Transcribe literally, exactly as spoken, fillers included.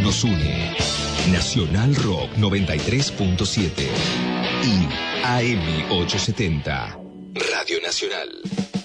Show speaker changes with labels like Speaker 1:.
Speaker 1: nos une. Nacional Rock noventa y tres punto siete y A M ochocientos setenta. Radio Nacional.